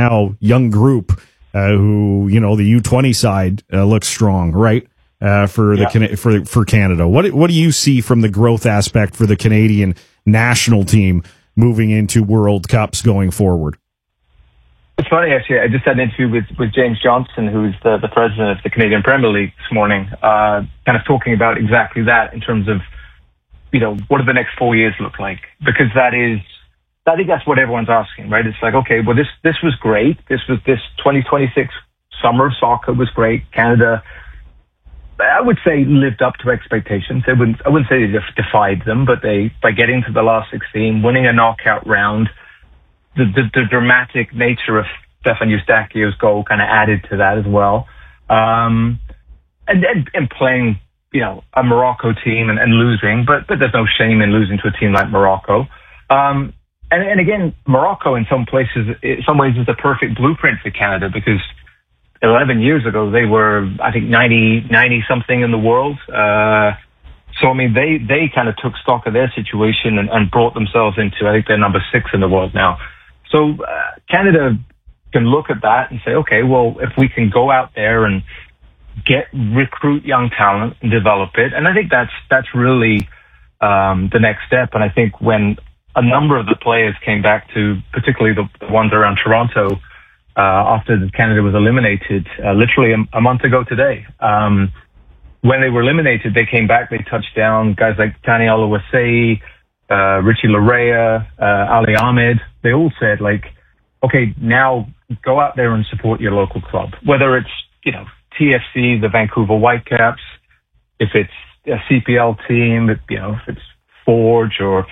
now young group who, the U20 side looks strong, right? For Canada. What do you see from the growth aspect for the Canadian national team moving into World Cups going forward? It's funny, actually. I just had an interview with James Johnson, who's the president of the Canadian Premier League this morning, kind of talking about exactly that in terms of, what do the next 4 years look like? Because I think that's what everyone's asking, right? It's like, okay, well, this was great. This 2026 summer of soccer was great. Canada, I would say, lived up to expectations. I wouldn't say they defied them, but by getting to the last 16, winning a knockout round, the dramatic nature of Stefan Eustachio's goal kind of added to that as well. And playing, a Morocco team and losing, but there's no shame in losing to a team like Morocco. And again, Morocco in some ways is the perfect blueprint for Canada, because 11 years ago they were, I think, 90 something in the world. So, I mean, they kind of took stock of their situation and brought themselves into, I think they're number 6 in the world now. So Canada can look at that and say, okay, well, if we can go out there and recruit young talent and develop it. And I think that's really the next step. And I think when a number of the players came back to, particularly the ones around Toronto, after Canada was eliminated, literally a month ago today, when they were eliminated, they came back, they touched down, guys like Tani Oluwaseyi, Richie Laryea, Ali Ahmed. They all said, like, okay, now go out there and support your local club. Whether it's, TFC, the Vancouver Whitecaps, if it's a CPL team, if it's Forge or,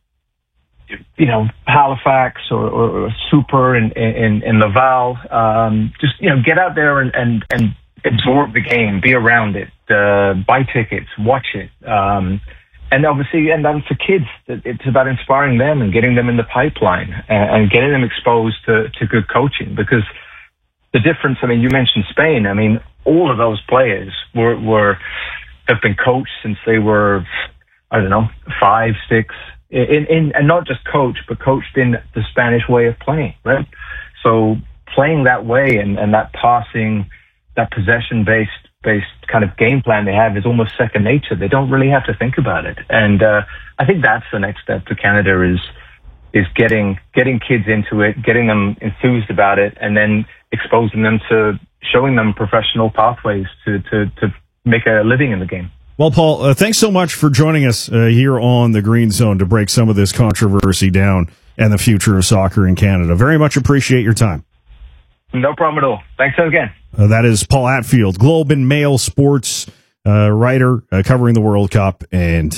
Halifax or Super in Laval, just, get out there and absorb the game, be around it, buy tickets, watch it. And obviously, and then for kids, it's about inspiring them and getting them in the pipeline and getting them exposed to good coaching. Because the difference, I mean, you mentioned Spain. I mean, all of those players have been coached since they were, 5, 6, and not just coached, but coached in the Spanish way of playing, right? So playing that way and that passing, that possession-based kind of game plan they have is almost second nature. They don't really have to think about it. And I think that's the next step for Canada is getting kids into it, getting them enthused about it, and then exposing them to showing them professional pathways to make a living in the game. Well, Paul, thanks so much for joining us here on the Green Zone to break some of this controversy down and the future of soccer in Canada. Very much appreciate your time. No problem at all. Thanks again. That is Paul Atfield, Globe and Mail sports writer covering the World Cup. And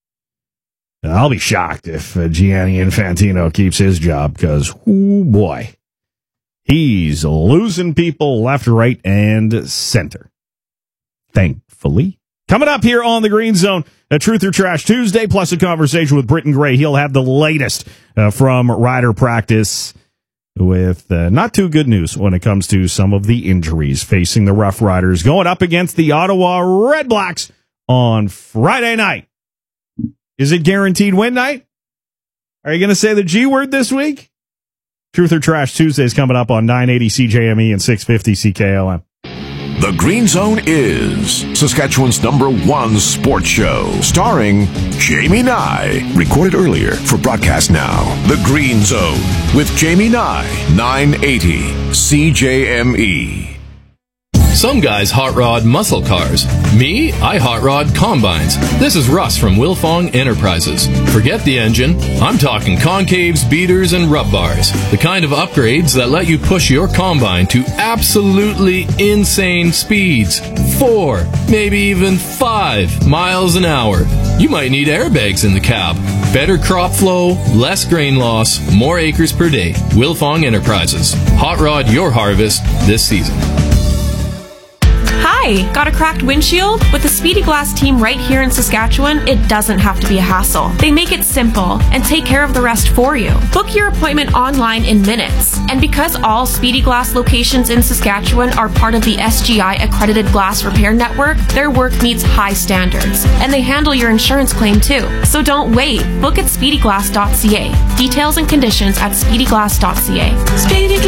I'll be shocked if Gianni Infantino keeps his job, because, oh boy, he's losing people left, right, and center. Thankfully. Coming up here on the Green Zone, a Truth or Trash Tuesday, plus a conversation with Britton Gray. He'll have the latest from Rider practice, with not too good news when it comes to some of the injuries facing the Rough Riders going up against the Ottawa Red Blacks on Friday night. Is it guaranteed win night? Are you going to say the G word this week? Truth or Trash Tuesday is coming up on 980 CJME and 650 CKLM. The Green Zone is Saskatchewan's #1 sports show, starring Jamie Nye. Recorded earlier for broadcast now. The Green Zone with Jamie Nye, 980 CJME. Some guys hot rod muscle cars. Me, I hot rod combines. This is Russ from Wilfong Enterprises. Forget the engine. I'm talking concaves, beaters, and rub bars. The kind of upgrades that let you push your combine to absolutely insane speeds. 4, maybe even 5 miles an hour. You might need airbags in the cab. Better crop flow, less grain loss, more acres per day. Wilfong Enterprises. Hot rod your harvest this season. Hi, got a cracked windshield? With the Speedy Glass team right here in Saskatchewan, it doesn't have to be a hassle. They make it simple and take care of the rest for you. Book your appointment online in minutes. And because all Speedy Glass locations in Saskatchewan are part of the SGI accredited glass repair network, their work meets high standards. And they handle your insurance claim too. So don't wait. Book at speedyglass.ca. Details and conditions at speedyglass.ca. Speedy Glass.